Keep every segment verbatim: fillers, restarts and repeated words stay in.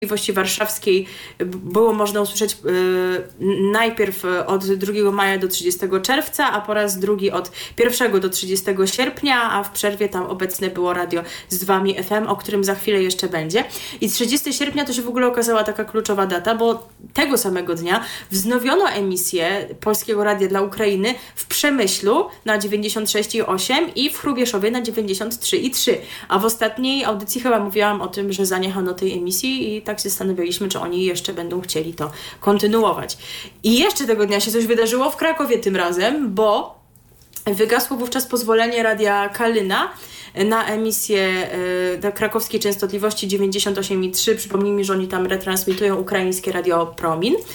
Częstotliwości Warszawskiej było można usłyszeć najpierw od drugiego maja do trzydziestego czerwca, a po raz drugi od pierwszego do trzydziestego sierpnia, a w przerwie tam obecne było radio z wami F M, o którym za chwilę jeszcze będzie. I trzydziestego sierpnia to się w ogóle okazała taka kluczowa data, bo tego samego dnia wznowiono emisję Polskiego Radia dla Ukrainy w Przemyślu na dziewięćdziesiąt sześć i osiem i w Hrubieszowie na dziewięćdziesiąt trzy i trzy. A w ostatniej audycji chyba mówiłam o tym, że zaniechano tej emisji i tak się zastanawialiśmy, czy oni jeszcze będą chcieli to kontynuować. I jeszcze tego dnia się coś wydarzyło w Krakowie tym razem, bo wygasło wówczas pozwolenie Radia Kalyna na emisję y, krakowskiej częstotliwości dziewięćdziesiąt osiem i trzy. Przypomnijmy, że oni tam retransmitują ukraińskie radio Promin. Y,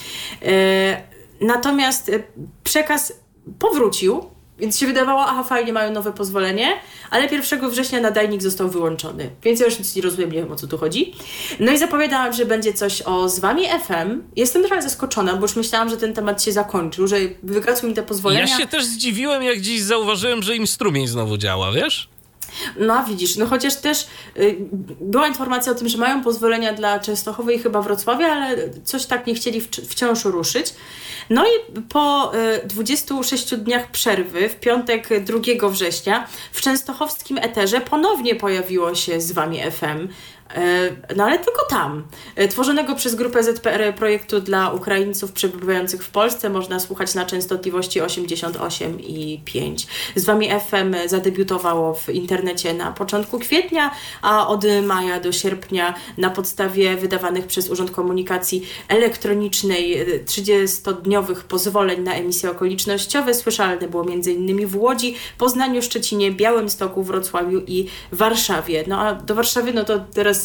natomiast y, przekaz powrócił, więc się wydawało, aha, fajnie, mają nowe pozwolenie, ale pierwszego września nadajnik został wyłączony, więc ja już nic nie rozumiem, nie wiem, o co tu chodzi. No i zapowiadałam, że będzie coś o Z Wami F M. Jestem trochę zaskoczona, bo już myślałam, że ten temat się zakończył, że wygasły mi te pozwolenia. Ja się też zdziwiłem, jak dziś zauważyłem, że im strumień znowu działa, wiesz? No widzisz, no chociaż też y, była informacja o tym, że mają pozwolenia dla Częstochowy i chyba Wrocławia, ale coś tak nie chcieli w, wciąż ruszyć. No i po y, dwudziestu sześciu dniach przerwy, w piątek drugiego września, w częstochowskim eterze ponownie pojawiło się Z Wami F M. No ale tylko tam. Tworzonego przez grupę Z P R projektu dla Ukraińców przebywających w Polsce można słuchać na częstotliwości osiemdziesiąt osiem i pięć. Z Wami F M zadebiutowało w internecie na początku kwietnia, a od maja do sierpnia na podstawie wydawanych przez Urząd Komunikacji Elektronicznej trzydziestodniowych pozwoleń na emisje okolicznościowe słyszalne było między innymi w Łodzi, Poznaniu, Szczecinie, Białymstoku, Wrocławiu i Warszawie. No a do Warszawy no to teraz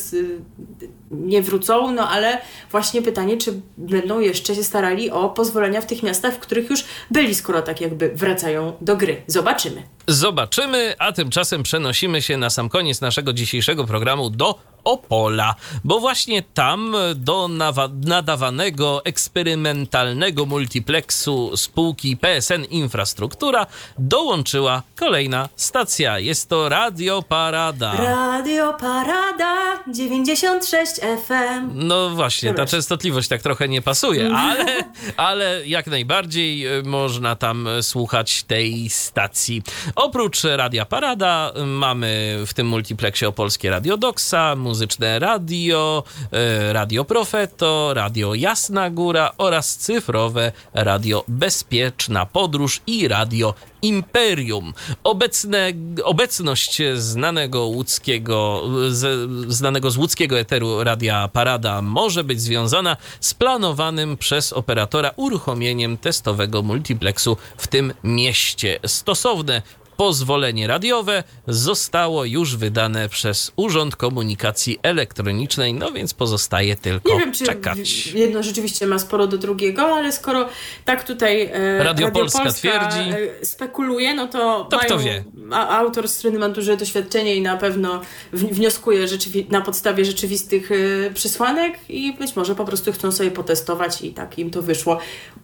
nie wrócą, no ale właśnie pytanie, czy będą jeszcze się starali o pozwolenia w tych miastach, w których już byli, skoro tak jakby wracają do gry. Zobaczymy. Zobaczymy, a tymczasem przenosimy się na sam koniec naszego dzisiejszego programu do Opola, bo właśnie tam do nawa- nadawanego eksperymentalnego multiplexu spółki P S N Infrastruktura dołączyła kolejna stacja. Jest to Radio Parada. Radio Parada dziewięćdziesiąt sześć F M. No właśnie, Dobra. Ta częstotliwość tak trochę nie pasuje, ale, ale jak najbardziej można tam słuchać tej stacji. Oprócz Radia Parada mamy w tym multiplexie opolskie Radio Doxa, Muzyczne Radio, Radio Profeto, Radio Jasna Góra oraz cyfrowe Radio Bezpieczna Podróż i Radio Imperium. Obecne, obecność znanego łódzkiego, z, znanego z łódzkiego eteru Radia Parada może być związana z planowanym przez operatora uruchomieniem testowego multiplexu w tym mieście. Stosowne pozwolenie radiowe zostało już wydane przez Urząd Komunikacji Elektronicznej, no więc pozostaje tylko Nie wiem, czy czekać. Jedno rzeczywiście ma sporo do drugiego, ale skoro tak tutaj e, Radio, Radio Polska, Polska twierdzi, e, spekuluje, no to, to mają, kto wie. A, autor strony ma duże doświadczenie i na pewno w, wnioskuje rzeczywi- na podstawie rzeczywistych e, przesłanek i być może po prostu chcą sobie potestować i tak im to wyszło.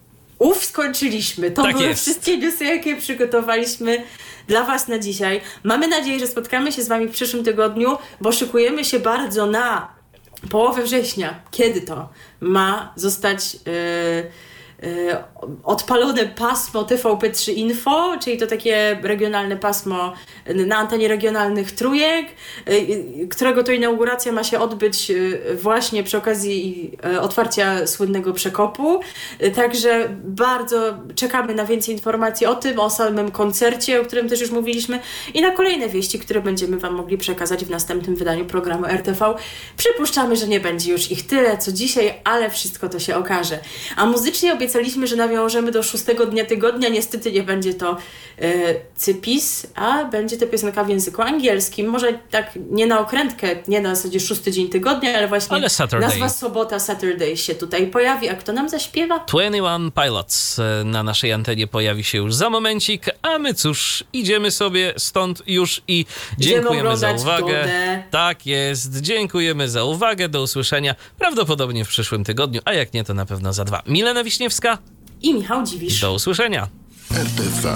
Uf, skończyliśmy. To tak były jest. wszystkie newsy, jakie przygotowaliśmy dla Was na dzisiaj. Mamy nadzieję, że spotkamy się z Wami w przyszłym tygodniu, bo szykujemy się bardzo na połowę września. Kiedy to ma zostać yy, yy, odpalone pasmo T V P trzy Info, czyli to takie regionalne pasmo na antenie regionalnych trójek, yy, którego to inauguracja ma się odbyć yy, właśnie przy okazji yy, otwarcia słynnego Przekopu. Yy, także bardzo czekamy na więcej informacji o tym, o samym koncercie, o którym też już mówiliśmy i na kolejne wieści, które będziemy Wam mogli przekazać w następnym wydaniu programu R T V. Przypuszczamy, że nie będzie już ich tyle, co dzisiaj, ale wszystko to się okaże. A muzycznie obiecaliśmy, że nawiążemy do szóstego dnia tygodnia. Niestety nie będzie to yy, Cypis, a będzie to piosenka w języku angielskim. Może tak nie na okrętkę, nie na zasadzie szósty dzień tygodnia, ale właśnie ale nazwa sobota, Saturday się tutaj pojawi. A kto nam zaśpiewa? dwadzieścia jeden Pilots na naszej antenie pojawi się już za momencik, a my cóż, idziemy sobie stąd już i dziękujemy za uwagę. Dodę. Tak jest, dziękujemy za uwagę, do usłyszenia prawdopodobnie w przyszłym tygodniu, a jak nie, to na pewno za dwa. Milena Wiśniewska i Michał Dziwisz. Do usłyszenia. R T V.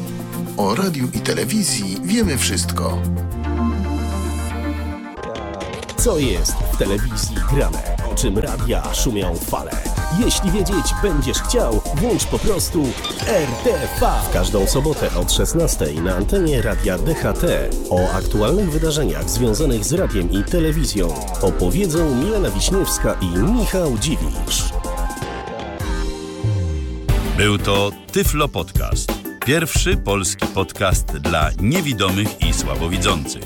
O radiu i telewizji wiemy wszystko. Co jest w telewizji grane? czym radia szumią fale. Jeśli wiedzieć będziesz chciał, włącz po prostu R T V. W każdą sobotę od szesnastej na antenie Radia D H T o aktualnych wydarzeniach związanych z radiem i telewizją opowiedzą Milena Wiśniewska i Michał Dziwisz. Był to Tyflo Podcast. Pierwszy polski podcast dla niewidomych i słabowidzących.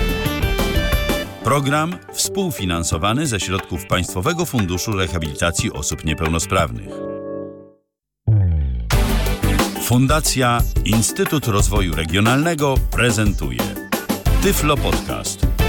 Program współfinansowany ze środków Państwowego Funduszu Rehabilitacji Osób Niepełnosprawnych. Fundacja Instytut Rozwoju Regionalnego prezentuje Tyflo Podcast.